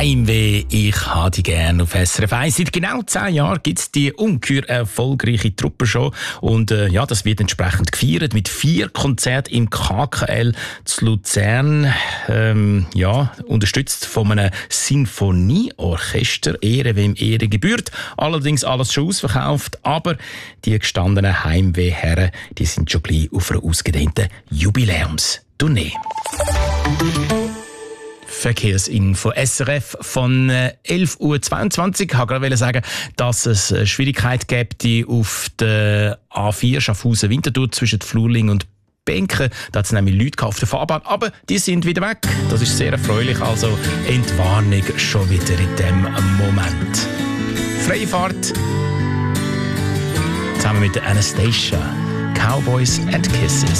Heimweh, ich habe die gerne auf SRF 1. Seit genau 10 Jahren gibt es die ungeheuer erfolgreiche Truppenshow. Und das wird entsprechend gefeiert mit 4 Konzerten im KKL zu Luzern. Unterstützt von einem Sinfonieorchester. Ehre, wem Ehre gebührt. Allerdings alles schon ausverkauft. Aber die gestandenen Heimwehherren, die sind schon gleich auf einer ausgedehnten Jubiläumstournee. Verkehrsinfo SRF von 11.22 Uhr. Ich wollte gerade sagen, dass es Schwierigkeit gibt auf der A4 Schaffhausen-Winterthur zwischen Flurling und Benken. Da hat es nämlich Leute auf der Fahrbahn, aber die sind wieder weg. Das ist sehr erfreulich, also Entwarnung schon wieder in dem Moment. Freie Fahrt zusammen mit der Anastasia. Cowboys and Kisses.